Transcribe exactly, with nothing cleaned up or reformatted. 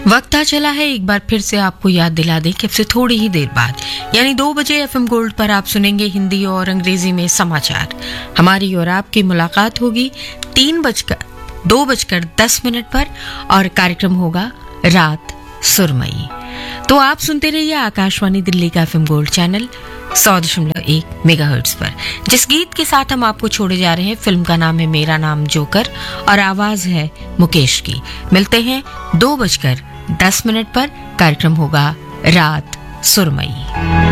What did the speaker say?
वक्त आ चला है एक बार फिर से आपको याद दिला दें कि अब से थोड़ी ही देर बाद यानी दो बजे एफएम गोल्ड पर आप सुनेंगे हिंदी और अंग्रेजी में समाचार। हमारी और आपकी मुलाकात होगी तीन बजकर दो बजकर दस मिनट पर और कार्यक्रम होगा रात सुरमई। तो आप सुनते रहिए आकाशवाणी दिल्ली का एफएम गोल्ड चैनल सौ दशमलव एक मेगाहर्ट्ज पर। जिस गीत के साथ हम आपको छोड़े जा रहे हैं, फिल्म का नाम है मेरा नाम जोकर और आवाज है मुकेश की। मिलते हैं दो बजकर दस मिनट पर। कार्यक्रम होगा रात सुरमई।